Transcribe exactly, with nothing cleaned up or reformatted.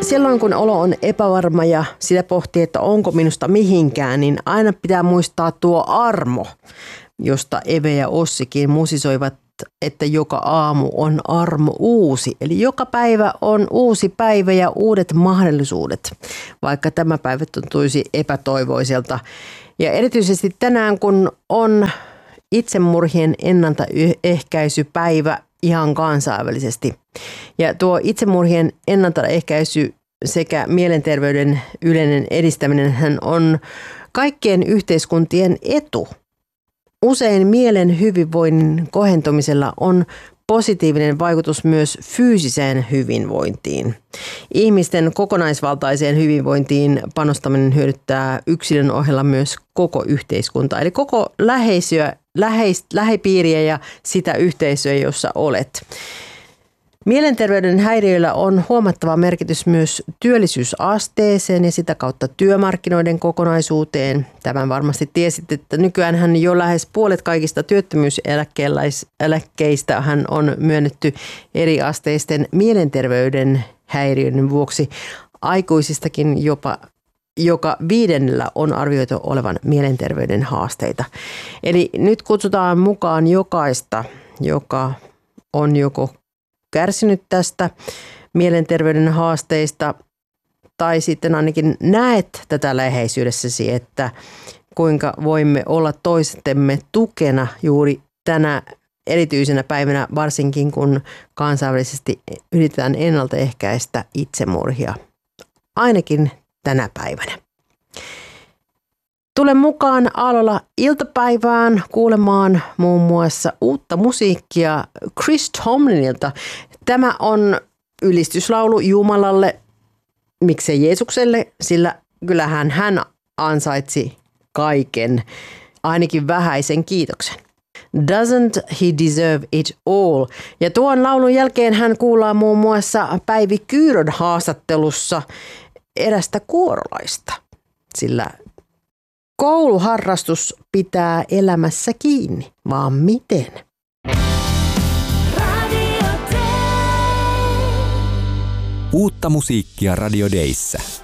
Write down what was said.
silloin kun olo on epävarma ja sitä pohtii, että onko minusta mihinkään, niin aina pitää muistaa tuo armo, josta Eve ja Ossikin musisoivat, että joka aamu on armo uusi. Eli joka päivä on uusi päivä ja uudet mahdollisuudet, vaikka tämä päivä tuntuisi epätoivoiselta. Ja erityisesti tänään, kun on itsemurhien ennaltaehkäisypäivä ihan kansainvälisesti. Ja tuo itsemurhien ennaltaehkäisy sekä mielenterveyden yleinen edistäminen on kaikkien yhteiskuntien etu. Usein mielen hyvinvoinnin kohentumisella on positiivinen vaikutus myös fyysiseen hyvinvointiin. Ihmisten kokonaisvaltaiseen hyvinvointiin panostaminen hyödyttää yksilön ohella myös koko yhteiskuntaa, eli koko läheisöä, läheis, lähipiiriä ja sitä yhteisöä, jossa olet. Mielenterveyden häiriöillä on huomattava merkitys myös työllisyysasteeseen ja sitä kautta työmarkkinoiden kokonaisuuteen. Tämän varmasti tiesit, että nykyäänhän jo lähes puolet kaikista työttömyyseläkkeistä hän on myönnetty eriasteisten mielenterveyden häiriöiden vuoksi. Aikuisistakin jopa joka viidennellä on arvioitu olevan mielenterveyden haasteita. Eli nyt kutsutaan mukaan jokaista, joka on joko kärsinyt tästä mielenterveyden haasteista tai sitten ainakin näet tätä läheisyydessäsi, että kuinka voimme olla toistemme tukena juuri tänä erityisenä päivänä, varsinkin kun kansainvälisesti yritetään ennaltaehkäistä itsemurhia, ainakin tänä päivänä. Tule mukaan Aallolla iltapäivään kuulemaan muun muassa uutta musiikkia Chris Tomlinilta. Tämä on ylistyslaulu Jumalalle, miksei Jeesukselle, sillä kyllähän hän ansaitsi kaiken, ainakin vähäisen kiitoksen. Doesn't he deserve it all? Ja tuon laulun jälkeen hän kuullaan muun muassa Päivi Kyyrön haastattelussa erästä kuorolaista, sillä kouluharrastus pitää elämässä kiinni, vaan miten? Uutta musiikkia Radio Dayssä.